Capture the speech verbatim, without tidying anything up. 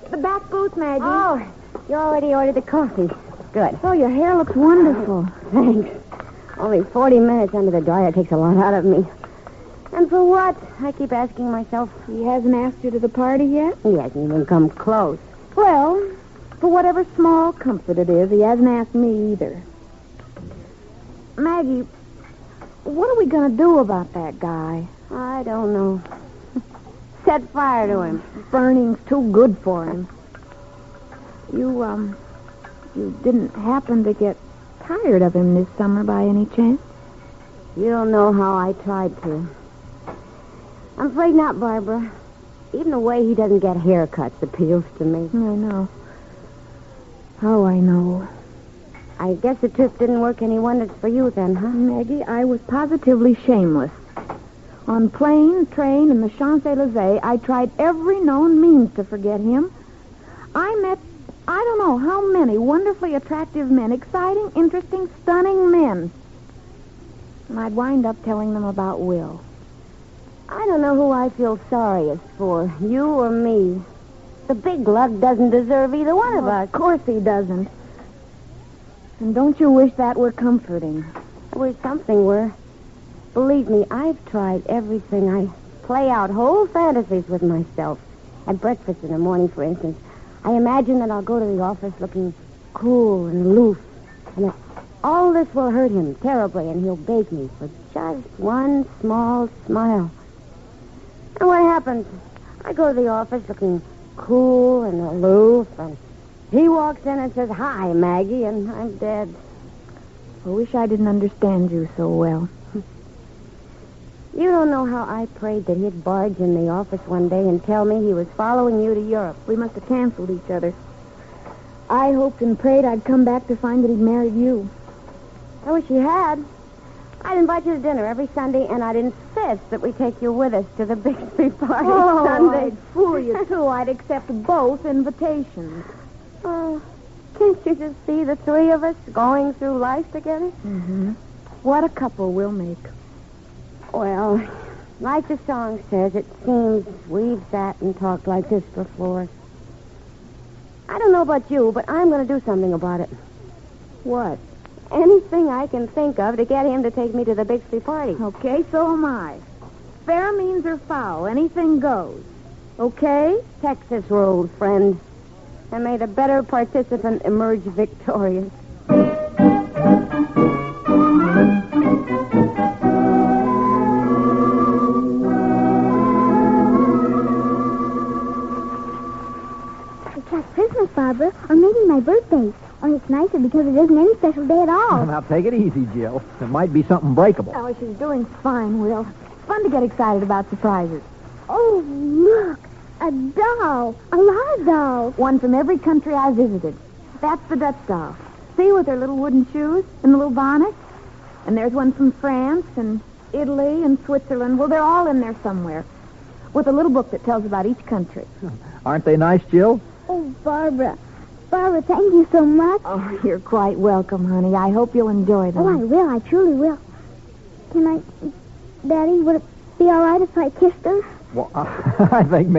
The back booth, Maggie. Oh, you already ordered the coffee. Good. Oh, your hair looks wonderful. Thanks. Only forty minutes under the dryer takes a lot out of me. And for what? I keep asking myself. He hasn't asked you to the party yet? He hasn't even come close. Well, for whatever small comfort it is, he hasn't asked me either. Maggie, what are we going to do about that guy? I don't know. Set fire to him. Burning's too good for him. You, um, you didn't happen to get tired of him this summer by any chance? You don't know how I tried to. I'm afraid not, Barbara. Even the way he doesn't get haircuts appeals to me. I know. Oh, I know. I guess the trip didn't work any wonders for you then, huh? Maggie, I was positively shameless. On plane, train, and the Champs-Élysées, I tried every known means to forget him. I met, I don't know how many wonderfully attractive men, exciting, interesting, stunning men. And I'd wind up telling them about Will. I don't know who I feel sorriest for, you or me. The big lug doesn't deserve either one of Oh, us. Of course he doesn't. And don't you wish that were comforting? I wish something were. Believe me, I've tried everything. I play out whole fantasies with myself. At breakfast in the morning, for instance, I imagine that I'll go to the office looking cool and aloof, and that all this will hurt him terribly, and he'll beg me for just one small smile. And what happens? I go to the office looking cool and aloof, and he walks in and says, "Hi, Maggie," and I'm dead. I wish I didn't understand you so well. You don't know how I prayed that he'd barge in the office one day and tell me he was following you to Europe. We must have canceled each other. I hoped and prayed I'd come back to find that he'd married you. I wish he had. I'd invite you to dinner every Sunday, and I'd insist that we take you with us to the Bixby party Oh, Sunday. I'd fool you, too. I'd accept both invitations. Oh, can't you just see the three of us going through life together? Mm-hmm. What a couple we'll make. Well, like the song says, it seems we've sat and talked like this before. I don't know about you, but I'm going to do something about it. What? Anything I can think of to get him to take me to the Bixby party. Okay, so am I. Fair means or foul, anything goes. Okay? Texas rules, friend. And may the better participant emerge victorious. It's like Christmas, Barbara, or maybe my birthday. Only it's nicer because it isn't any special day at all. Now, take it easy, Jill. It might be something breakable. Oh, she's doing fine, Will. It's fun to get excited about surprises. Oh, look. A doll. A large doll. One from every country I visited. That's the Dutch doll. See, with her little wooden shoes and the little bonnet? And there's one from France and Italy and Switzerland. Well, they're all in there somewhere. With a little book that tells about each country. Aren't they nice, Jill? Oh, Barbara. Barbara, thank you so much. Oh, you're quite welcome, honey. I hope you'll enjoy them. Oh, I will. I truly will. Can I... Daddy, would it be all right if I kissed her? Well, I think